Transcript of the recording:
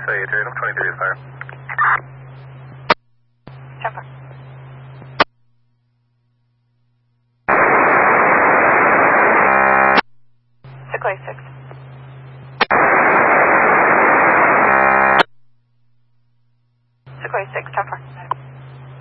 say Atrium 23 is fire. 10-4. Sequoia 6. Sequoia 6, 10-4.